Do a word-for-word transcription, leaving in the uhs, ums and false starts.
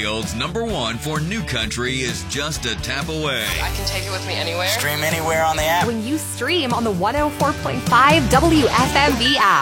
Radio's number one for new country is just a tap away. I can take it with me anywhere. Stream anywhere on the app. When you stream on the one oh four point five W F M B app.